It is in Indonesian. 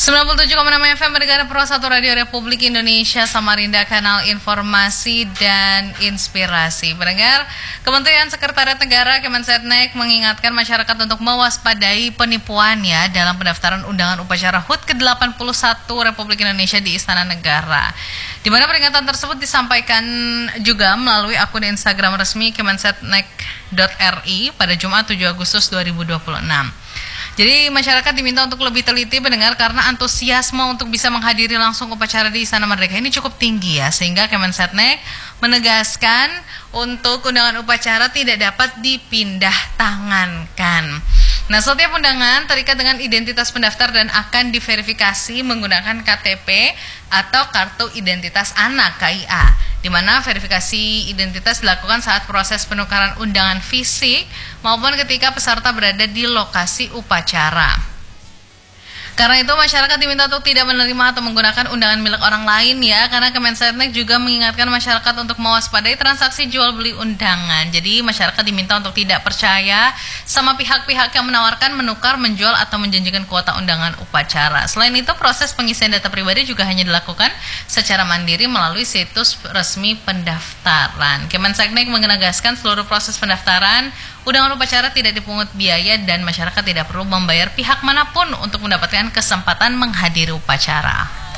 97,6 FM Mendengar Pro 1 Radio Republik Indonesia Samarinda, kanal informasi dan inspirasi. Pendengar, Kementerian Sekretariat Negara Kemensetnek mengingatkan masyarakat untuk mewaspadai penipuan ya dalam pendaftaran undangan upacara HUT ke-81 Republik Indonesia di Istana Negara. Di mana peringatan tersebut disampaikan juga melalui akun Instagram resmi kemensetnek.ri pada Jumat 7 Agustus 2026. Jadi masyarakat diminta untuk lebih teliti mendengar karena antusiasme untuk bisa menghadiri langsung upacara di Istana Merdeka ini cukup tinggi ya, sehingga Kemensetnek menegaskan untuk undangan upacara tidak dapat dipindah tangankan. Nah, setiap undangan terikat dengan identitas pendaftar dan akan diverifikasi menggunakan KTP atau Kartu Identitas Anak (KIA), di mana verifikasi identitas dilakukan saat proses penukaran undangan fisik maupun ketika peserta berada di lokasi upacara. Karena itu masyarakat diminta untuk tidak menerima atau menggunakan undangan milik orang lain ya, karena Kemensetnek juga mengingatkan masyarakat untuk mewaspadai transaksi jual beli undangan. Jadi masyarakat diminta untuk tidak percaya sama pihak-pihak yang menawarkan, menukar, menjual atau menjanjikan kuota undangan upacara. Selain itu, proses pengisian data pribadi juga hanya dilakukan secara mandiri melalui situs resmi pendaftaran. Kemensetnek menegaskan seluruh proses pendaftaran undangan upacara tidak dipungut biaya dan masyarakat tidak perlu membayar pihak manapun untuk mendapatkan kesempatan menghadiri upacara.